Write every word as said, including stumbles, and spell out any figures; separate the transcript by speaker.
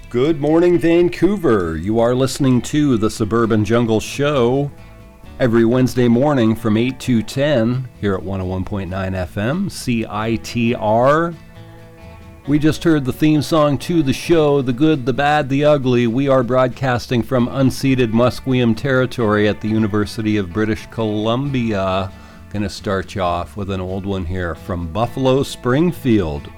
Speaker 1: Good morning, Vancouver. You are listening to the Suburban Jungle Show every Wednesday morning from eight to ten here at one oh one point nine F M, C I T R. We just heard the theme song to the show, The Good, the Bad, the Ugly. We are broadcasting from unceded Musqueam territory at the University of British Columbia. Gonna start you off with an old one here from Buffalo Springfield.